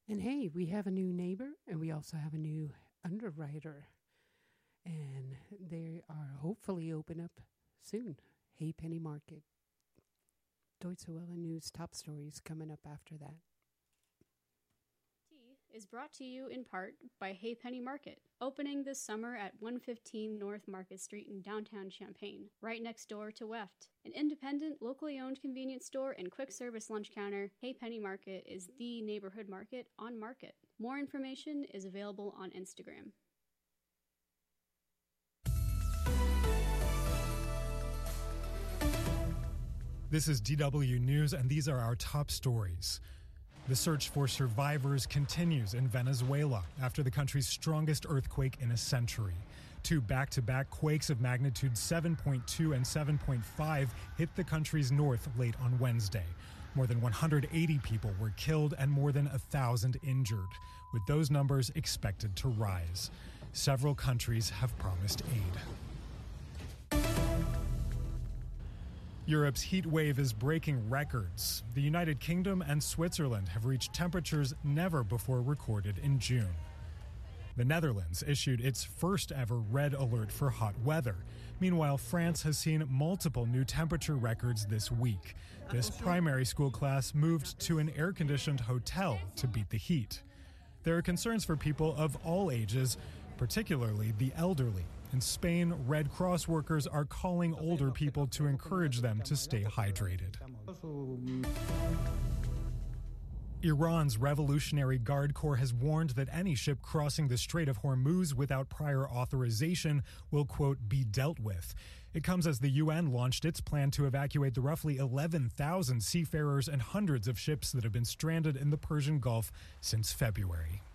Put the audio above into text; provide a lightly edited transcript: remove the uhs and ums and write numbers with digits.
And hey, we have a new neighbor and we also have a new underwriter. And they are hopefully open up soon. Hey Penny Market. Deutsche Welle News top stories coming up after that. Is brought to you in part by Hey Penny Market, opening this summer at 115 North Market Street in downtown Champaign, right next door to Weft. An independent, locally owned convenience store and quick service lunch counter, Hey Penny Market is the neighborhood market on Market. More information is available on Instagram. This is DW News, and these are our top stories. The search for survivors continues in Venezuela after the country's strongest earthquake in a century. Two back-to-back quakes of magnitude 7.2 and 7.5 hit the country's north late on Wednesday. More than 180 people were killed and more than 1,000 injured, with those numbers expected to rise. Several countries have promised aid. Europe's heat wave is breaking records. The United Kingdom and Switzerland have reached temperatures never before recorded in June. The Netherlands issued its first ever red alert for hot weather. Meanwhile, France has seen multiple new temperature records this week. This primary school class moved to an air-conditioned hotel to beat the heat. There are concerns for people of all ages, particularly the elderly. In Spain, Red Cross workers are calling older people to encourage them to stay hydrated. Iran's Revolutionary Guard Corps has warned that any ship crossing the Strait of Hormuz without prior authorization will, quote, be dealt with. It comes as the UN launched its plan to evacuate the roughly 11,000 seafarers and hundreds of ships that have been stranded in the Persian Gulf since February.